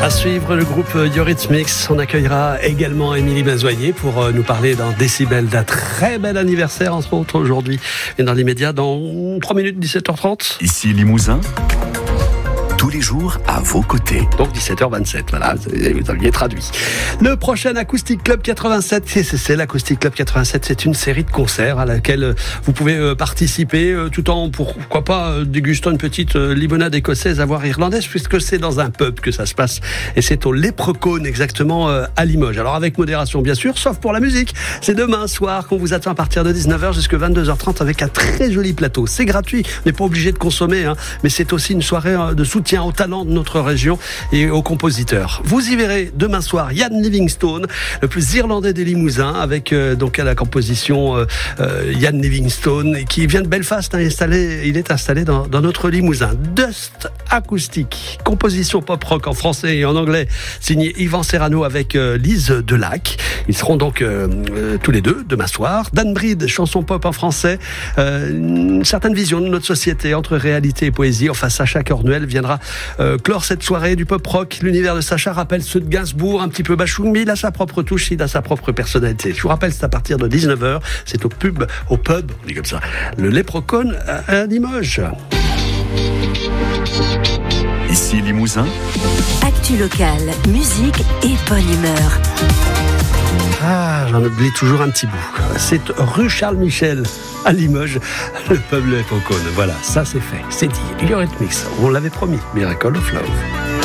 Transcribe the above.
À suivre le groupe Eurythmics. On accueillera également Émilie Mazoyer pour nous parler d'un décibel d'un très bel anniversaire, entre autres aujourd'hui. Et dans l'immédiat, dans 3 minutes, 17h30. Ici Limousin. Tous les jours à vos côtés. Donc 17h27, voilà, vous aviez traduit. Le prochain Acoustic Club 87, c'est l'Acoustic Club 87, c'est une série de concerts à laquelle vous pouvez participer tout en, pourquoi pas, dégustant une petite limonade écossaise à voire irlandaise, puisque c'est dans un pub que ça se passe, et c'est au Leprechaun exactement à Limoges. Alors avec modération bien sûr, sauf pour la musique. C'est demain soir qu'on vous attend à partir de 19h jusqu'à 22h30 avec un très joli plateau. C'est gratuit, on n'est pas obligé de consommer, mais c'est aussi une soirée de soutien au talent de notre région et aux compositeurs. Vous y verrez demain soir Ian Livingstone, le plus irlandais des Limousins, avec donc à la composition Ian Livingstone, qui vient de Belfast, il est installé dans notre Limousin. Dust acoustique, composition pop-rock en français et en anglais, signé Yvan Serrano avec Lise Delac. Ils seront donc tous les deux demain soir. Dan Bride, chanson pop en français, une certaine vision de notre société entre réalité et poésie. Enfin, Sacha Cornuel viendra clore cette soirée du pop-rock. L'univers de Sacha rappelle ceux de Gainsbourg, un petit peu bachung, mais il a sa propre touche, il a sa propre personnalité. Je vous rappelle, c'est à partir de 19h, c'est au pub, on dit comme ça, le Leprechaun à Limoges. Ici Limousin. Actu locale, musique et bonne humeur. Ah, j'en oublie toujours un petit bout. C'est rue Charles Michel à Limoges, le pub Le Leprechaun. Voilà, ça c'est fait, c'est dit. Eurythmics, on l'avait promis, Miracle of Love.